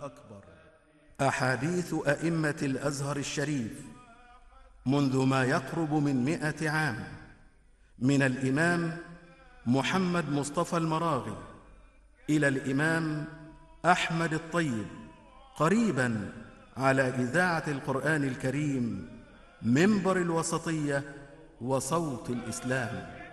أكبر. أحاديث أئمة الأزهر الشريف منذ ما يقرب من 100 عام، من الإمام محمد مصطفى المراغي إلى الإمام أحمد الطيب، قريباً على إذاعة القرآن الكريم، منبر الوسطية وصوت الإسلام.